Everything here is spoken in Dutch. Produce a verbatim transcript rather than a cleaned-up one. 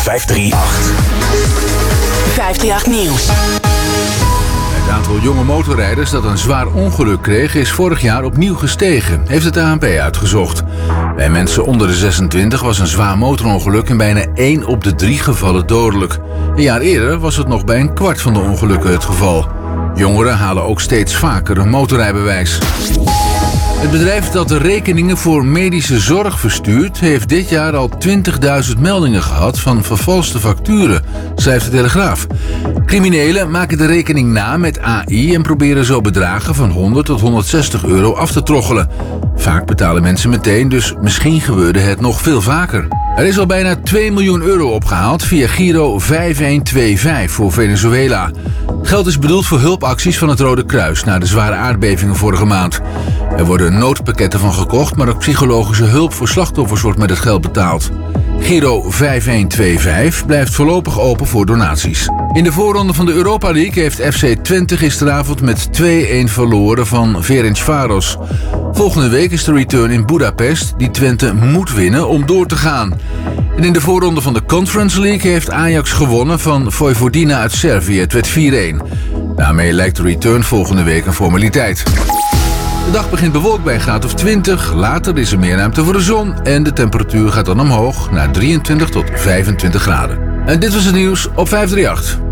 vijfhonderdachtendertig. vijfhonderdachtendertig Nieuws. Het aantal jonge motorrijders dat een zwaar ongeluk kreeg is vorig jaar opnieuw gestegen, heeft het A N P uitgezocht. Bij mensen onder de zesentwintig was een zwaar motorongeluk in bijna één op de drie gevallen dodelijk. Een jaar eerder was het nog bij een kwart van de ongelukken het geval. Jongeren halen ook steeds vaker een motorrijbewijs. Het bedrijf dat de rekeningen voor medische zorg verstuurt, heeft dit jaar al twintigduizend meldingen gehad van vervalste facturen, schrijft de Telegraaf. Criminelen maken de rekening na met A I en proberen zo bedragen van honderd tot honderdzestig euro af te troggelen. Vaak betalen mensen meteen, dus misschien gebeurde het nog veel vaker. Er is al bijna twee miljoen euro opgehaald via Giro vijf een twee vijf voor Venezuela. Geld is bedoeld voor hulpacties van het Rode Kruis na de zware aardbevingen vorige maand. Er worden noodpakketten van gekocht, maar ook psychologische hulp voor slachtoffers wordt met het geld betaald. Giro vijf een twee vijf blijft voorlopig open voor donaties. In de voorronde van de Europa League heeft F C Twente gisteravond met twee-een verloren van Ferencváros. Volgende week is de return in Budapest, die Twente moet winnen om door te gaan. En in de voorronde van de Conference League heeft Ajax gewonnen van Vojvodina uit Servië. Het werd vier-een. Daarmee lijkt de return volgende week een formaliteit. De dag begint bewolkt bij een graad of twintig. Later is er meer ruimte voor de zon. En de temperatuur gaat dan omhoog naar drieëntwintig tot vijfentwintig graden. En dit was het nieuws op vijfhonderdachtendertig.